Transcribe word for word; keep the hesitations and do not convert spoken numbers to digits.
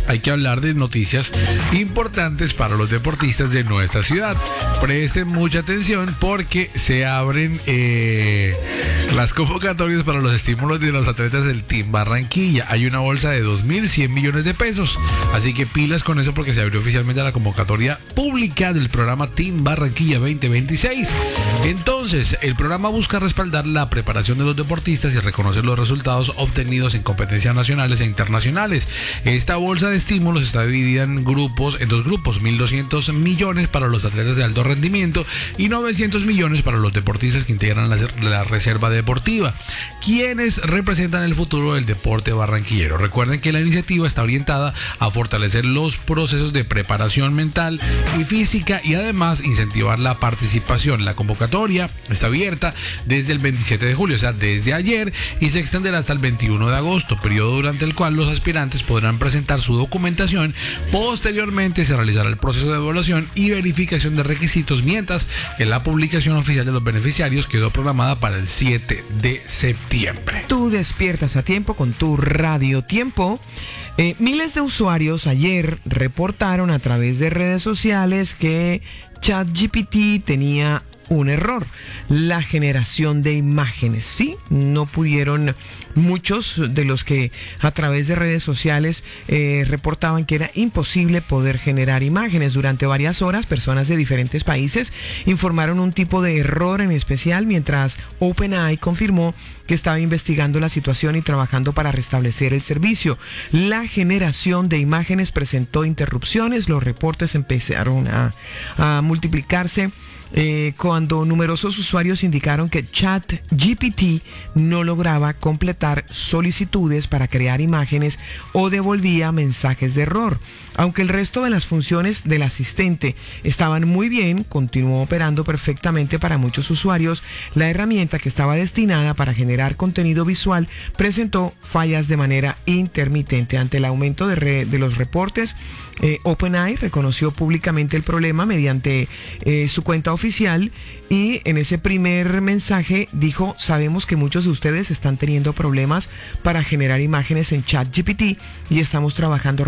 hay que hablar de noticias importantes para los deportistas de nuestra ciudad. Presten mucha atención porque se abren eh, las convocatorias para los estímulos de los atletas del Team Barranquilla. Hay una bolsa de dos mil cien millones de pesos, así que pilas con eso porque se abrió oficialmente la convocatoria pública del programa Team Barranquilla veinte veintiséis. Entonces, el programa busca respaldar la preparación de los deportistas y reconocer los resultados obtenidos en competencias nacionales e internacionales. Esta bolsa de estímulos está dividida en grupos, en dos grupos, mil doscientos millones para los atletas de alto rendimiento y novecientos millones para los deportistas que integran la, la reserva deportiva, quienes representan el futuro del deporte barranquillero. Recuerden que la iniciativa está orientada a fortalecer los procesos de preparación mental y física y además incentivar la participación. La convocatoria está abierta desde el veintisiete de julio, o sea, desde ayer, y se extenderá hasta el veintiuno de agosto, periodo durante el cual los aspirantes podrán presentar su documentación. Posteriormente se realizará el proceso de evaluación y verificación de requisitos, mientras que la publicación oficial de los beneficiarios quedó programada para el siete de septiembre. Tú despiertas a tiempo con tu Radio Tiempo. Eh, miles de usuarios ayer reportaron a través de redes sociales que ChatGPT tenía un error, la generación de imágenes. Sí, no pudieron, muchos de los que a través de redes sociales eh, reportaban que era imposible poder generar imágenes. Durante varias horas, personas de diferentes países informaron un tipo de error en especial, mientras OpenAI confirmó que estaba investigando la situación y trabajando para restablecer el servicio. La generación de imágenes presentó interrupciones, los reportes empezaron a, a multiplicarse Eh, cuando numerosos usuarios indicaron que ChatGPT no lograba completar solicitudes para crear imágenes o devolvía mensajes de error. Aunque el resto de las funciones del asistente estaban muy bien, continuó operando perfectamente para muchos usuarios. La herramienta, que estaba destinada para generar contenido visual, presentó fallas de manera intermitente. Ante el aumento de, re- de los reportes, eh, OpenAI reconoció públicamente el problema mediante eh, su cuenta oficial y en ese primer mensaje dijo: sabemos que muchos de ustedes están teniendo problemas para generar imágenes en ChatGPT y estamos trabajando